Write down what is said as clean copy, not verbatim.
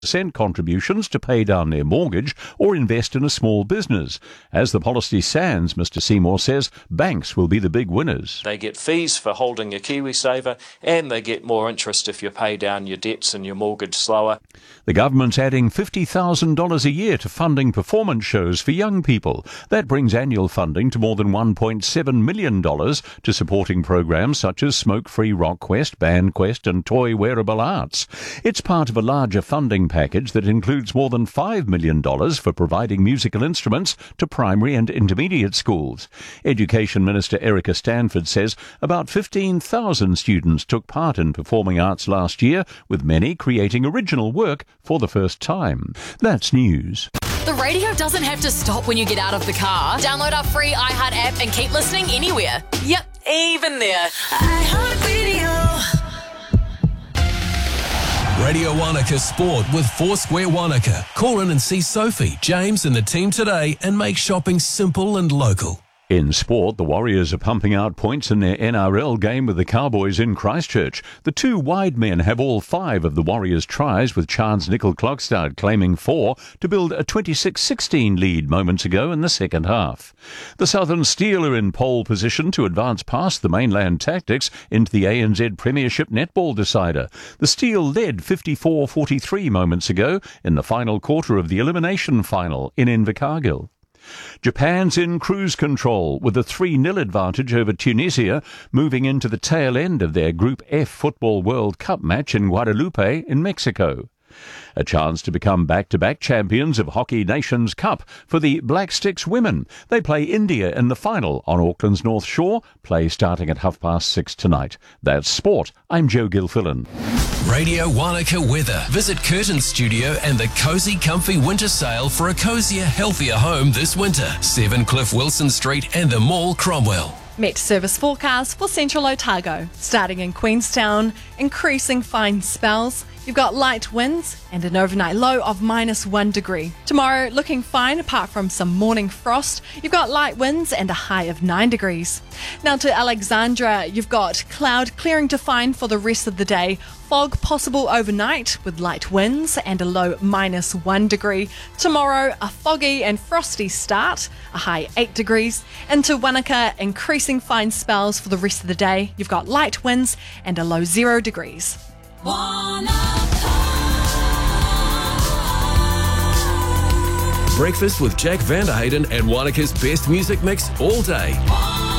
contributions to pay down their mortgage or invest in a small business. As the policy stands, Mr Seymour says banks will be the big winners. They get fees for holding a KiwiSaver, and they get more interest if you pay down your debts and your mortgage slower. The government's adding $50,000 a year to funding performance shows for young people. That brings annual funding to more than $1.7 million to supporting programs such as Smoke-Free Rock Quest, Band Quest and Toy Wearable Arts. It's part of a larger funding package that includes more than $5 million for providing musical instruments to primary and intermediate schools. Education Minister Erica Stanford says about 15,000 students took part in performing arts last year, with many creating original work for the first time. That's news. The radio doesn't have to stop when you get out of the car. Download our free iHeart app and keep listening anywhere. Yep, even there. iHeartRadio. Radio Wanaka Sport with Foursquare Wanaka. Call in and see Sophie, James and the team today and make shopping simple and local. In sport, the Warriors are pumping out points in their NRL game with the Cowboys in Christchurch. The two wide men have all 5 of the Warriors' tries, with Chance Nickel-Klokstad claiming 4 to build a 26-16 lead moments ago in the second half. The Southern Steel are in pole position to advance past the Mainland Tactics into the ANZ Premiership Netball decider. The Steel led 54-43 moments ago in the final quarter of the elimination final in Invercargill. Japan's in cruise control with a 3-0 advantage over Tunisia, moving into the tail end of their Group F Football World Cup match in Guadalupe in Mexico. A chance to become back-to-back champions of Hockey Nations Cup for the Black Sticks women. They play India in the final on Auckland's North Shore, play starting at 6:30 tonight. That's sport. I'm Joe Gilfillan. Radio Wanaka weather. Visit Curtin Studio and the Cozy Comfy Winter Sale for a cozier, healthier home this winter. 7 Cliff Wilson Street and the Mall, Cromwell. Met service forecast for Central Otago. Starting in Queenstown, increasing fine spells. You've got light winds and an overnight low of -1 degree. Tomorrow, looking fine apart from some morning frost. You've got light winds and a high of 9 degrees. Now to Alexandra, you've got cloud clearing to fine for the rest of the day. Fog possible overnight with light winds and a low -1 degree. Tomorrow, a foggy and frosty start, a high 8 degrees. Into Wanaka, increasing fine spells for the rest of the day. You've got light winds and a low 0 degrees. Breakfast with Jack Vanderhayden and Wanaka's best music mix all day.